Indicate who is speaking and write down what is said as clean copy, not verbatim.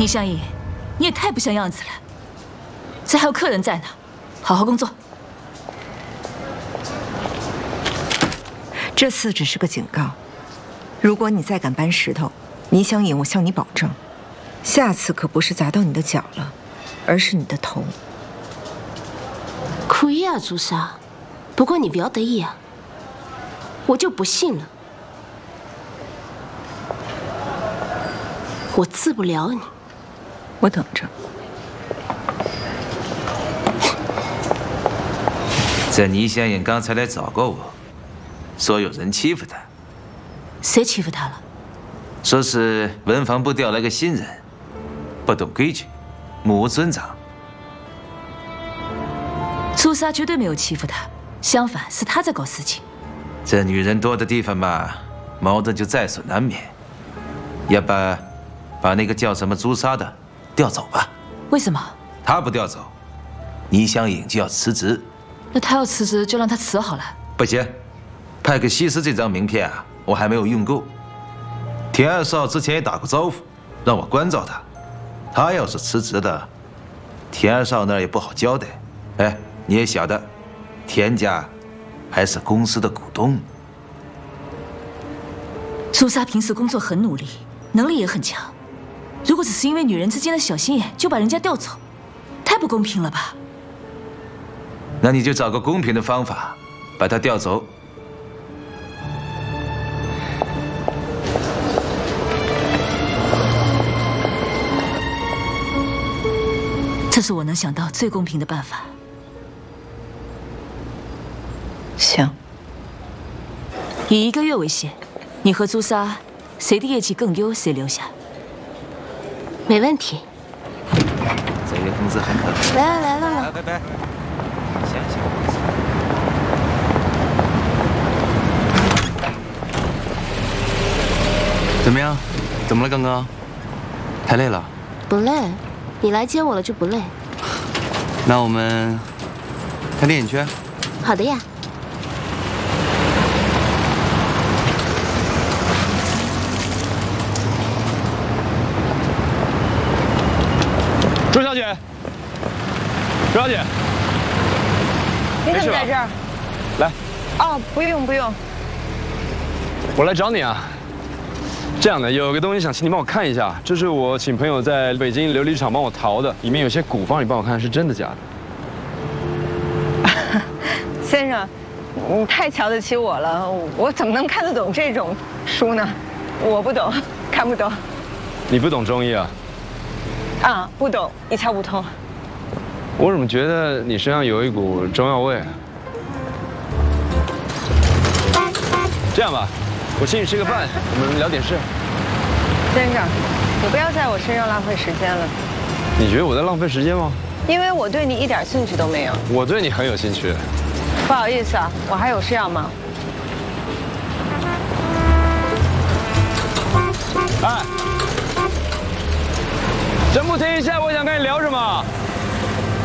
Speaker 1: 倪香盈，你也太不像样子了。这还有客人在呢，好好工作。
Speaker 2: 这次只是个警告，如果你再敢搬石头，倪香盈，我向你保证，下次可不是砸到你的脚了，而是你的头。
Speaker 3: 可以啊，朱砂，不过你不要得意啊，我就不信了，我治不了你。
Speaker 2: 我等着。
Speaker 4: 这倪香盈刚才来找过我，说有人欺负她。
Speaker 1: 谁欺负她了？
Speaker 4: 说是文房部调来个新人，不懂规矩，目无尊长。
Speaker 1: 朱砂绝对没有欺负她，相反是她在搞事情。
Speaker 4: 这女人多的地方嘛，矛盾就在所难免。要不把那个叫什么朱砂的调走吧？
Speaker 1: 为什么？
Speaker 4: 她不调走，倪香盈就要辞职。
Speaker 1: 那她要辞职就让她辞好了。
Speaker 4: 不行，派克西斯这张名片啊，我还没有用够。田二少之前也打过招呼，让我关照他。他要是辞职的，田二少那儿也不好交代。哎，你也晓得，田家还是公司的股东。
Speaker 1: 朱砂平时工作很努力，能力也很强。如果只是因为女人之间的小心眼就把人家调走，太不公平了吧？
Speaker 4: 那你就找个公平的方法，把他调走。
Speaker 1: 这是我能想到最公平的办法。
Speaker 2: 行。
Speaker 1: 以1个月为限，你和朱砂谁的业绩更优，谁留下。
Speaker 3: 没问题。
Speaker 4: 这月工资很可观。
Speaker 3: 来了。
Speaker 4: 拜拜。想想。
Speaker 5: 怎么样？怎么了，刚刚？太累了？
Speaker 3: 不累，你来接我了就不累。
Speaker 5: 那我们看电影去。
Speaker 3: 好的呀。
Speaker 6: 周小姐，周小姐，
Speaker 2: 你怎么在这儿？
Speaker 6: 来。
Speaker 2: 哦，不用。
Speaker 6: 我来找你啊。这样的，有个东西想请你帮我看一下，这是我请朋友在北京琉璃厂帮我淘的，里面有些古方，你帮我看是真的假的？
Speaker 2: 先生，你太瞧得起我了，我怎么能看得懂这种书呢？我不懂，看不懂。
Speaker 6: 你不懂中医啊？
Speaker 2: 啊，不懂，一窍不通。
Speaker 6: 我怎么觉得你身上有一股中药味？这样吧，我请你吃个饭，我们聊点事。
Speaker 2: 先生，你不要在我身上浪费时间了。
Speaker 6: 你觉得我在浪费时间吗？
Speaker 2: 因为我对你一点兴趣都没有。
Speaker 6: 我对你很有兴趣。
Speaker 2: 不好意思啊，我还有事要忙。
Speaker 6: 哎，真不听一下